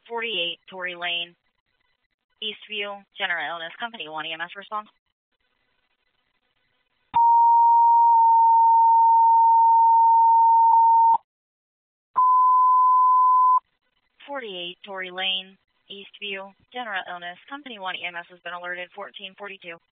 48 Tory Lane, Eastview, General Illness Company 1 EMS response. 48 Tory Lane, Eastview, General Illness Company 1 EMS has been alerted. 1442.